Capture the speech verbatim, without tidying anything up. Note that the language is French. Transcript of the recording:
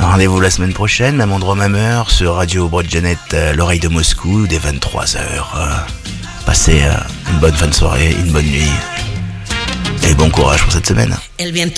rendez-vous la semaine prochaine, même endroit, même heure, sur Radio Brodjanet, euh, l'oreille de Moscou, dès vingt-trois heures. Euh, passez euh, une bonne fin de soirée, une bonne nuit, et bon courage pour cette semaine. El viento